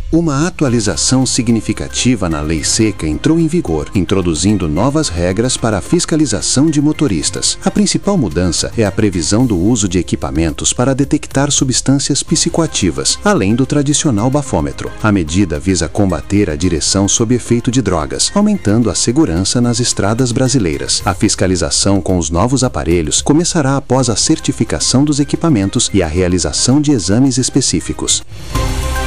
Uma atualização significativa na Lei Seca entrou em vigor, introduzindo novas regras para a fiscalização de motoristas. A principal mudança é a previsão do uso de equipamentos para detectar substâncias psicoativas, além do tradicional bafômetro. A medida visa combater a direção sob efeito de drogas, aumentando a segurança nas estradas brasileiras. A fiscalização com os novos aparelhos começará após a certificação dos equipamentos e a realização de exames específicos.